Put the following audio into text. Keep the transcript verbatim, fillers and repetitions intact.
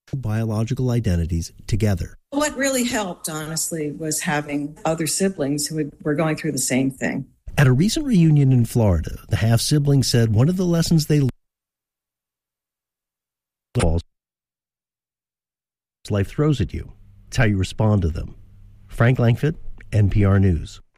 biological identities together. What really helped, honestly, was having other siblings who were going through the same thing. At a recent reunion in Florida, the half-siblings said one of the lessons they learned life throws at you. It's how you respond to them. Frank Langfitt, N P R News.